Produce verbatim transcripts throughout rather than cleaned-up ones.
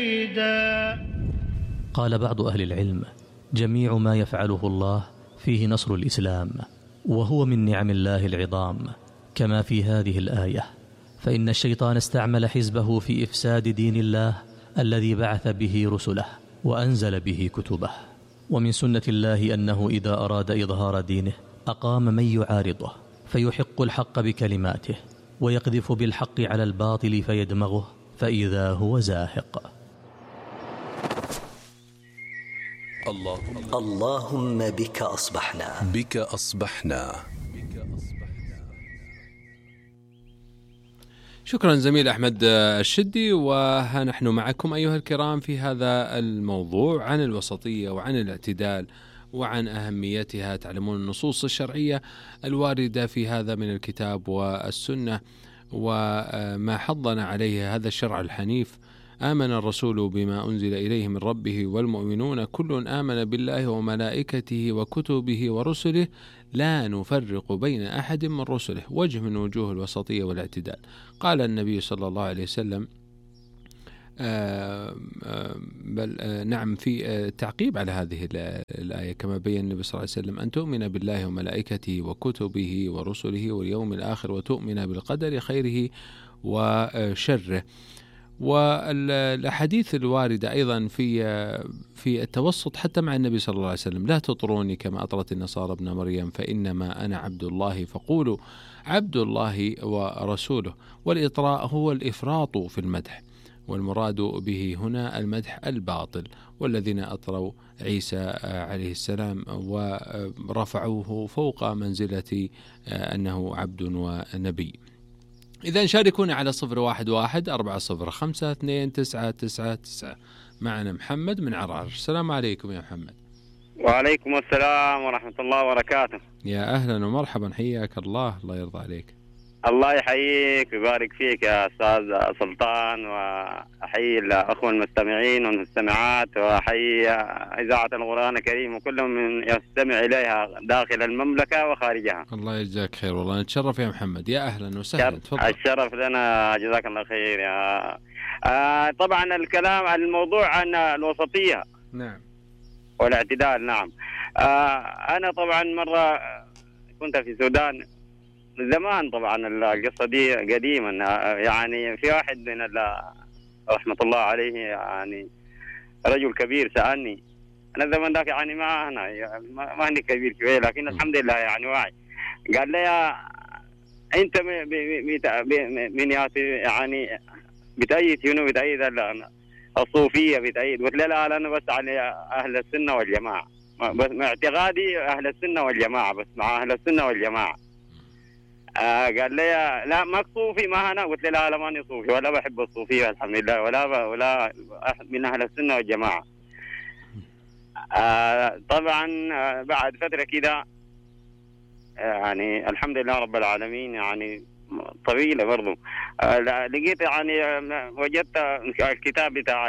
قال بعض أهل العلم: جميع ما يفعله الله فيه نصر الإسلام، وهو من نعم الله العظام، كما في هذه الآية: فإن الشيطان استعمل حزبه في إفساد دين الله الذي بعث به رسله وأنزل به كتبه. ومن سنة الله أنه إذا أراد إظهار دينه أقام من يعارضه فيحق الحق بكلماته، ويقذف بالحق على الباطل فيدمغه فإذا هو زاهق. اللهم بك أصبحنا بك أصبحنا. شكرا زميل أحمد الشدي. وها نحن معكم أيها الكرام في هذا الموضوع عن الوسطية وعن الاعتدال وعن أهميتها. تعلمون النصوص الشرعية الواردة في هذا من الكتاب والسنة وما حضنا عليه هذا الشرع الحنيف. آمن الرسول بما أنزل إليه من ربه والمؤمنون كل آمن بالله وملائكته وكتبه ورسله لا نفرق بين أحد من رسله، وجه من وجوه الوسطية والاعتدال. قال النبي صلى الله عليه وسلم آآ آآ بل آآ نعم في التعقيب على هذه الآية كما بين النبي صلى الله عليه وسلم: أن تؤمن بالله وملائكته وكتبه ورسله واليوم الآخر وتؤمن بالقدر خيره وشره. والأحاديث الواردة أيضا في في التوسط حتى مع النبي صلى الله عليه وسلم: لا تطروني كما أطرت النصارى ابن مريم فإنما أنا عبد الله فقولوا عبد الله ورسوله. والإطراء هو الإفراط في المدح، والمراد به هنا المدح الباطل. والذين أطروا عيسى عليه السلام ورفعوه فوق منزلة أنه عبد ونبي. إذا شاركونا على صفر واحد واحد أربعة صفر خمسة اثنين تسعة تسعة تسعة. معنا محمد من عرعر. السلام عليكم يا محمد. وعليكم السلام ورحمة الله وبركاته. يا أهلا ومرحبا، حياك الله. الله يرضى عليك. الله يحييك ويبارك فيك يا أستاذ سلطان، وأحيي الأخوة المستمعين والمستمعات، وأحيي إذاعة القرآن الكريم وكل من يستمع إليها داخل المملكة وخارجها. الله يجزاك خير. والله نتشرف يا محمد. يا أهلا وسهلا. تفضل. الشرف لنا، جزاك الله خير. يا آه طبعا الكلام عن الموضوع عن الوسطية نعم والاعتدال. نعم آه أنا طبعا مرة كنت في السودان زمان، طبعا القصة دي قديما، يعني في واحد من رحمة الله عليه، يعني رجل كبير سألني، أنا زمان ذاك يعني ما أنا ما عندي كبير كبير لكن الحمد لله يعني واعي. قال لي يا أنت من يعني بتأيد شنو؟ بتأيد الصوفية بتأيد؟ قلت له لا أنا بس على أهل السنة والجماعة، بس مع اعتقادي أهل السنة والجماعة، بس مع أهل السنة والجماعة. آه قال لي لا ما صوفي ما أنا. قلت له لا لا ماني صوفي ولا بحب الصوفية الحمد لله، ولا ولا من أهل السنة والجماعة. آه طبعا آه بعد فترة كده آه يعني الحمد لله رب العالمين، يعني طويلة برضو آه لقيت يعني وجدت الكتاب بتاع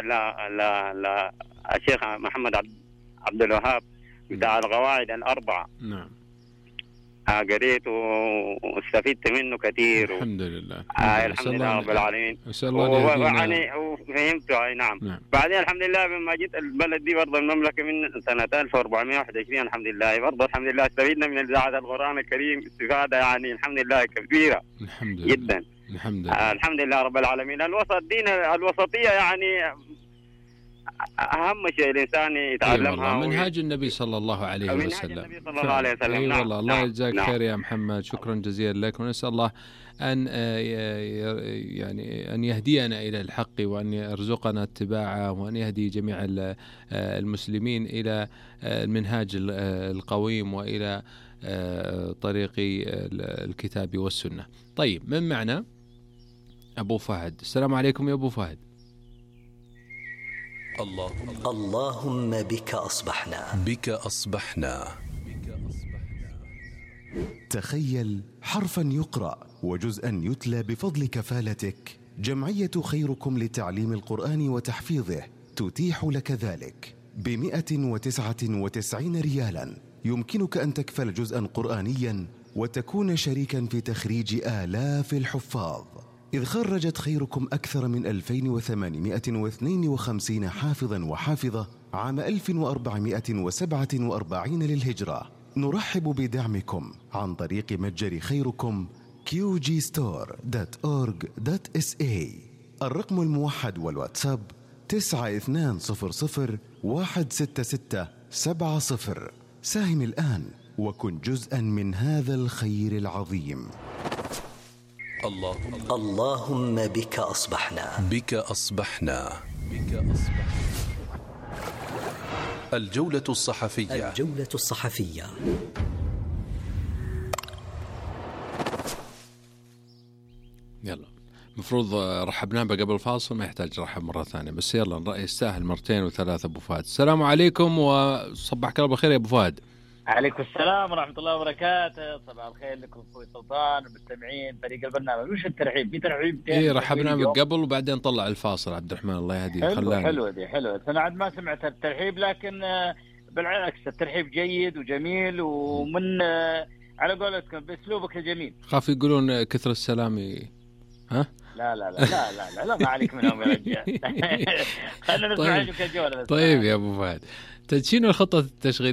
الشيخ محمد عبد الوهاب بتاع القواعد الأربعة. نعم آه قريت واستفدت منه كثير. الحمد لله. آه الحمد لله رب العالمين. ويعني وفهمته. أي نعم. نعم. بعدين الحمد لله لما جيت البلد دي برضه المملكة من سنة ألف وأربعمائة وواحد وعشرين الحمد لله برضه الحمد لله استفدنا من إذاعة القرآن الكريم استفادة يعني الحمد لله كبيرة. الحمد لله. جدا. الحمد لله. آه الحمد لله رب العالمين. الوسط دين الوسطية يعني أهم شيء الإنسان يتعلمها. أيوة منهاج النبي صلى الله عليه وسلم. منهاج النبي صلى الله عليه وسلم. أي نعم. والله. الله نعم. يجزاك نعم. خير يا محمد. شكرا جزيلا لك، ونسأل الله أن يعني أن يهدينا إلى الحق، وأن يرزقنا اتباعه، وأن يهدي جميع المسلمين إلى المنهاج القويم وإلى طريق الكتاب والسنة. طيب، من معنا أبو فهد. السلام عليكم يا أبو فهد. اللهم بك أصبحنا بك أصبحنا. تخيل حرفا يقرأ وجزءا يتلى بفضل كفالتك. جمعية خيركم لتعليم القرآن وتحفيظه تتيح لك ذلك بمئة وتسعة وتسعين ريالا. يمكنك أن تكفل جزءا قرآنيا وتكون شريكا في تخريج آلاف الحفاظ. إذ خرجت خيركم أكثر من ألفين وثمانمائة واثنين وخمسين حافظا وحافظة عام ألف وأربعمائة وسبعة وأربعين للهجرة. نرحب بدعمكم عن طريق متجر خيركم كيو جي ستور دوت أورج دوت إس إيه. الرقم الموحد والواتساب تسعة اثنان صفر صفر واحد ستة ستة سبعة صفر. ساهم الآن وكن جزءا من هذا الخير العظيم. اللهم اللهم بك أصبحنا بك أصبحنا بك أصبحنا. الجولة الصحفية. الجولة الصحفية. يلا مفروض رحبنا به قبل الفاصل، ما يحتاج رحب مرة ثانية، بس يلا الرأي يستاهل مرتين وثلاثة. أبو فهد السلام عليكم وصبحك الله بالخير يا أبو فهد. عليكم السلام ورحمة الله وبركاته. صباح الخير لكم أخوي سلطان والمستمعين فريق البرنامج. وش الترحيب؟ في ترحيب؟ إيه رحبنا بك قبل وبعدين طلع الفاصل عبد الرحمن الله يهديه. حلوة حلوة دي حلوة. أنا عاد ما سمعت الترحيب، لكن بالعكس الترحيب جيد وجميل، ومن على قولتكم بأسلوبك الجميل. خاف يقولون كثر السلام. ها؟ لا لا لا لا لا لا, لا ما عليك منهم يا رجال. خلينا نسمع عنك الجولة. طيب يا أبو فهد، تدشين الخطة التشغيلية